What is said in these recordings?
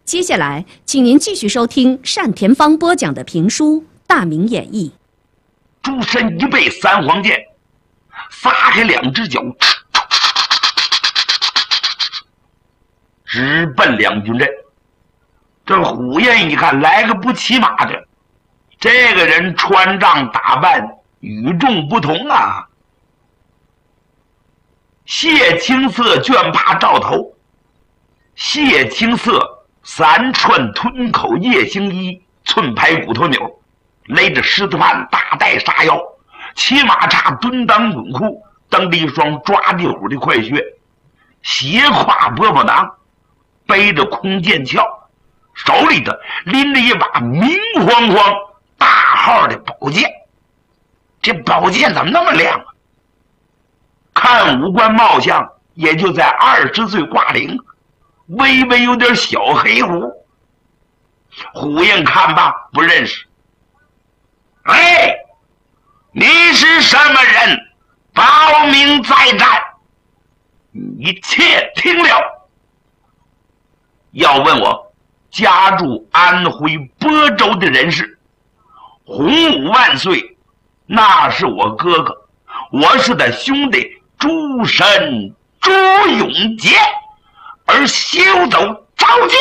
接下来，请您继续收听单田芳播讲的评书《大明演义》。 诸神一背三黄剑，撒开两只脚，直奔两军阵。这虎焰一看来个不骑马的，这个人穿仗打扮与众不同啊！血青色绢帕罩头，血青色三串吞口夜行衣，寸排骨头钮，勒着狮子盘，大带沙腰，骑马叉蹲裆滚裤，蹬着一双抓地虎的快靴，斜挎饽饽囊，背着空剑鞘，手里头拎着一把明晃晃大号的宝剑。这宝剑怎么那么亮啊？看五官貌相也就在20岁挂零，微微有点小黑胡。虎焰看罢不认识。哎，你是什么人？报名再战。你且听了。要问我家住安徽亳州的人士，洪武万岁，那是我哥哥，我是他兄弟诸神朱永杰，而休走召见。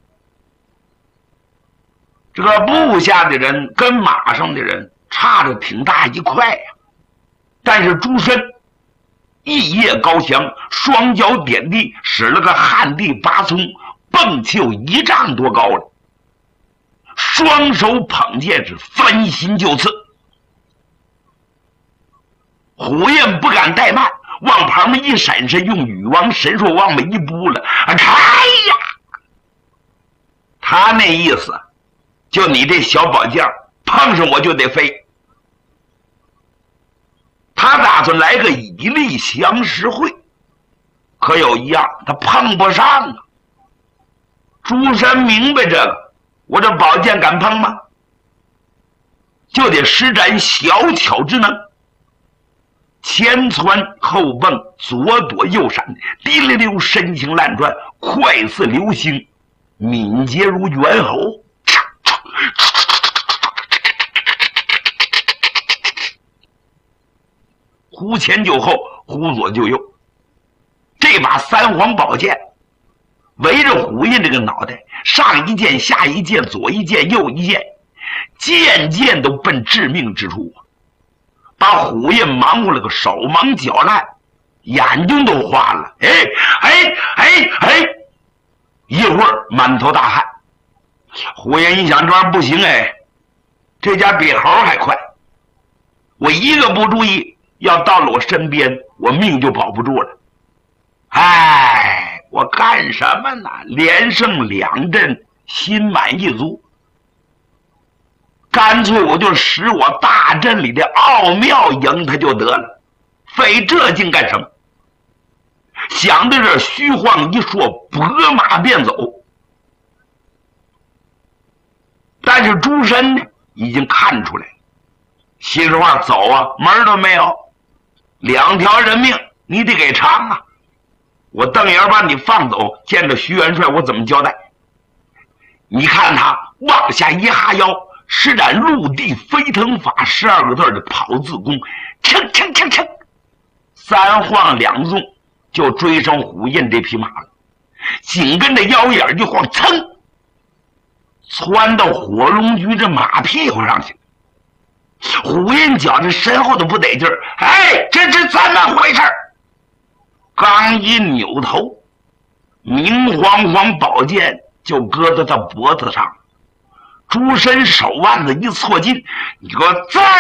这个部下的人跟马上的人差着挺大一块呀，但是朱深一夜高翔，双脚点地，使了个旱地拔葱，蹦起有1丈多高了，双手捧剑是翻心就刺。虎焰不敢怠慢，往旁边一闪身，用羽王神术往外一扑了。哎呀，他那意思就你这小宝剑碰上我就得飞。他打算来个以力降十会，可有一样他碰不上啊。朱山明白这个，我这宝剑敢碰吗？就得施展小巧之能，前窜后蹦，左躲右闪，滴溜溜身形烂转，快似流星，敏捷如猿猴。忽前就后，忽左就右，这把三黄宝剑围着虎印这个脑袋，上一剑下一剑，左一剑右一剑，剑剑都奔致命之处啊！把虎印忙活了个手忙脚乱，眼睛都花了。一会儿满头大汗。虎印一想这玩意儿不行，这家比猴还快，我一个不注意，要到了我身边，我命就保不住了。我干什么呢？连胜2阵，心满意足。干脆我就使我大阵里的奥妙赢他就得了，费这劲干什么？想到这虚晃一说，拨马便走。但是朱深呢，已经看出来了，心里话走啊，门都没有，2条人命你得给偿啊！我邓爷把你放走，见着徐元帅我怎么交代？你看他往下一哈腰，施展陆地飞腾法12个字的跑字功，噌噌噌噌，3晃2纵就追上虎印这匹马了，紧跟着腰眼就晃，噌窜到火龙驹这马屁股上去。虎印觉着身后的不得劲儿，这是怎么回事？刚一扭头，明晃晃宝剑就搁在他脖子上，朱深手腕子一错劲，你给我再